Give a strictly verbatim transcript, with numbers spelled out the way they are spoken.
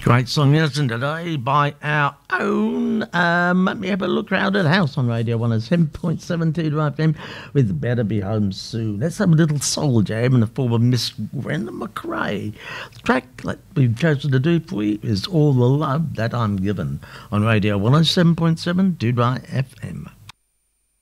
Great song, isn't it, today by our own. Um, let me have a look round at the house on Radio one oh seven point seven Two F M with Better Be Home Soon. Let's have a little soul jam in the form of Miss Brenda McRae. The track that we've chosen to do for you is All the Love That I'm Given on Radio one oh seven point seven Two F M.